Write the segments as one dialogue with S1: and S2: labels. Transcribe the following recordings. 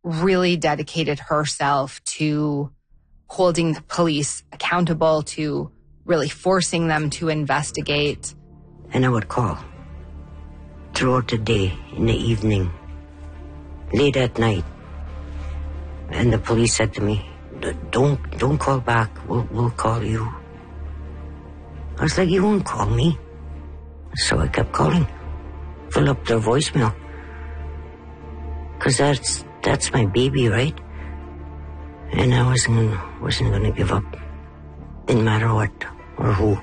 S1: really dedicated herself to holding the police accountable, to really forcing them to investigate.
S2: And I would call throughout the day, in the evening, late at night. And the police said to me, don't call back, we'll call you. I was like, you won't call me. So I kept calling, fill up their voicemail. Because that's my baby, right? And I wasn't gonna give up, didn't matter what or who.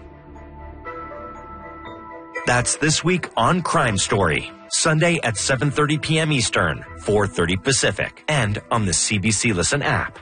S3: That's This Week on Crime Story, Sunday at 7:30 p.m. Eastern, 4:30 Pacific, and on the CBC Listen app.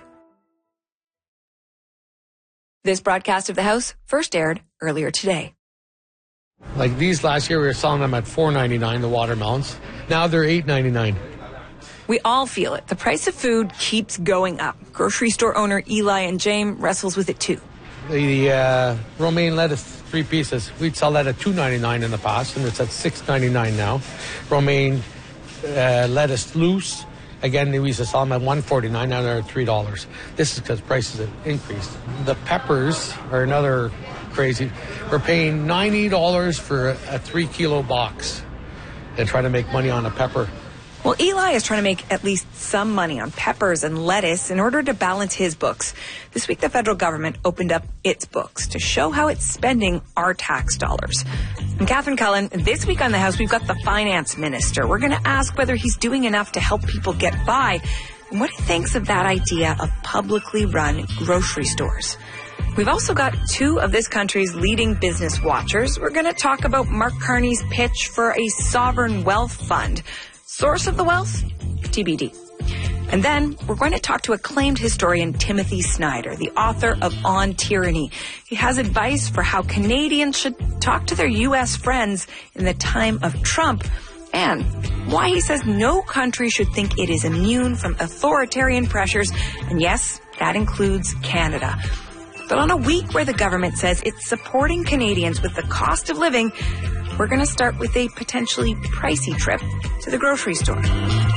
S4: This broadcast of The House first aired earlier today.
S5: Like these last year, we were selling them at $4.99, the watermelons. Now they're $8.99.
S4: We all feel it. The price of food keeps going up. Grocery store owner Eli and James wrestles with it too.
S5: The romaine lettuce, 3 pieces, we'd sell that at $2.99 in the past, and it's at $6.99 now. Romaine lettuce loose, again, we used to sell them at $1.49, now they're at $3. This is because prices have increased. The peppers are another crazy. We're paying $90 for a 3-kilo box and trying to make money on a pepper.
S4: Well, Eli is trying to make at least some money on peppers and lettuce in order to balance his books. This week, the federal government opened up its books to show how it's spending our tax dollars. I'm Catherine Cullen. This week on The House, we've got the finance minister. We're going to ask whether he's doing enough to help people get by and what he thinks of that idea of publicly run grocery stores. We've also got 2 of this country's leading business watchers. We're going to talk about Mark Carney's pitch for a sovereign wealth fund. Source of the wealth? TBD. And then we're going to talk to acclaimed historian Timothy Snyder, the author of On Tyranny. He has advice for how Canadians should talk to their U.S. friends in the time of Trump, and why he says no country should think it is immune from authoritarian pressures. And yes, that includes Canada. But on a week where the government says it's supporting Canadians with the cost of living, we're going to start with a potentially pricey trip to the grocery store. The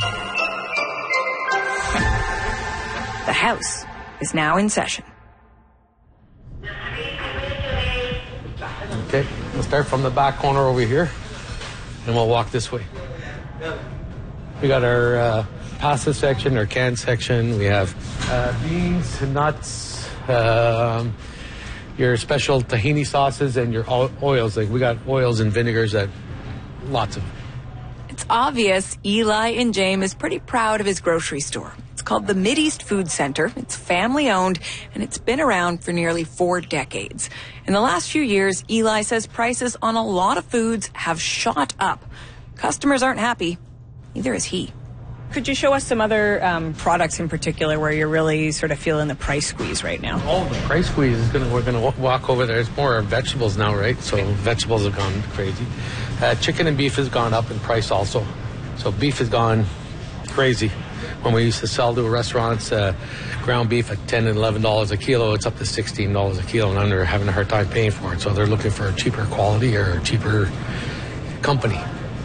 S4: House is now in session.
S5: Okay, we'll start from the back corner over here, and we'll walk this way. We got our pasta section, our canned section. We have beans, nuts, your special tahini sauces, and your oils. Like we got oils and vinegars that lots of.
S4: It's obvious Eli and James is pretty proud of his grocery store. It's called the Mideast Food Center. It's family owned, and it's been around for nearly 4 decades. In the last few years, Eli says prices on a lot of foods have shot up. Customers aren't happy. Neither is he. Could you show us some other products in particular where you're really sort of feeling the price squeeze right now?
S5: Oh, the price squeeze is we're going to walk over there. It's more vegetables now, right? So vegetables have gone crazy. Chicken and beef has gone up in price also. So beef has gone crazy. When we used to sell to restaurants ground beef at $10 and $11 a kilo, it's up to $16 a kilo, and they're having a hard time paying for it. So they're looking for a cheaper quality or a cheaper company.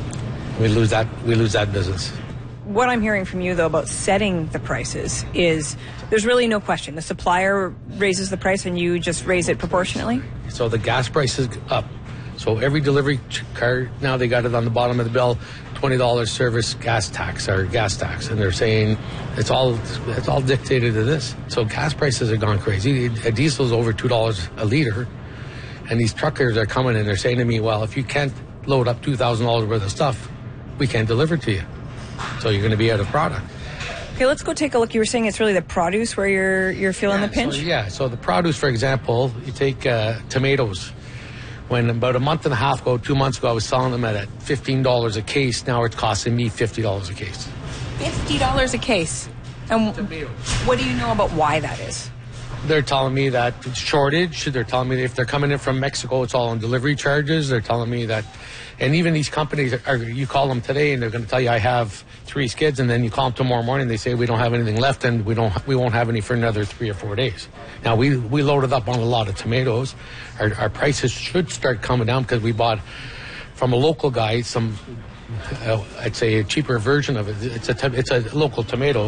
S5: We lose that business.
S4: What I'm hearing from you, though, about setting the prices is there's really no question. The supplier raises the price and you just raise it proportionately?
S5: So the gas price is up. So every delivery car, now they got it on the bottom of the bill, $20 service gas tax. And they're saying it's all dictated to this. So gas prices have gone crazy. A diesel's over $2 a liter. And these truckers are coming and they're saying to me, well, if you can't load up $2,000 worth of stuff, we can't deliver to you. So you're going to be out of product.
S4: Okay, let's go take a look. You were saying it's really the produce where you're feeling the pinch?
S5: So the produce, for example, you take tomatoes. When about a month and a half ago, 2 months ago, I was selling them at $15 a case. Now it's costing me $50 a case.
S4: $50 a case? And what do you know about why that is?
S5: They're telling me that it's shortage. They're telling me that if they're coming in from Mexico, it's all on delivery charges. They're telling me that, and even these companies, you call them today and they're going to tell you I have 3 skids, and then you call them tomorrow morning, they say we don't have anything left, and we won't have any for another 3 or 4 days. Now we loaded up on a lot of tomatoes. Our prices should start coming down because we bought from a local guy some, I'd say a cheaper version of it. It's a local tomato.